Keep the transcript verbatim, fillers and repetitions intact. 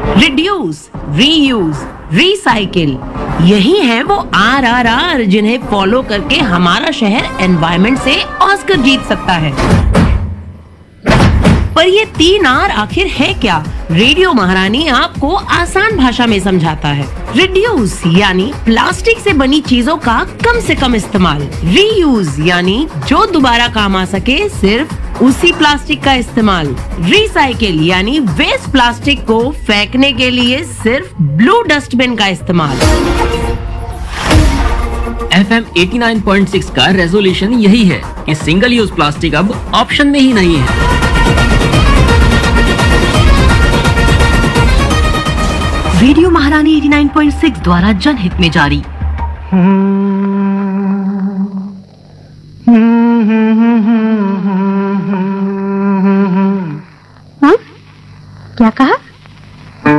Reduce, reuse, recycle, यही है वो आर आर आर जिन्हें फॉलो करके हमारा शहर एनवायरनमेंट से ऑस्कर जीत सकता है। पर ये तीन आर आखिर है क्या? रेडियो महारानी आपको आसान भाषा में समझाता है। रिड्यूस यानी प्लास्टिक से बनी चीजों का कम से कम इस्तेमाल। रीयूज यानी जो दोबारा काम आ सके सिर्फ उसी प्लास्टिक का इस्तेमाल। रिसाइकिल यानी वेस्ट प्लास्टिक को फेंकने के लिए सिर्फ ब्लू डस्टबिन का इस्तेमाल। एफ एम नवासी पॉइंट छह का रेजोल्यूशन यही है कि सिंगल यूज प्लास्टिक अब ऑप्शन में ही नहीं है। रेडियो महारानी नवासी पॉइंट छह द्वारा जनहित में जारी। हाँ? क्या कहा?